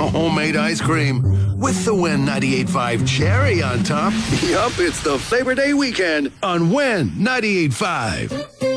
homemade ice cream with the Win 98.5 cherry on top. Yup, it's the Labor Day weekend on Win 98.5.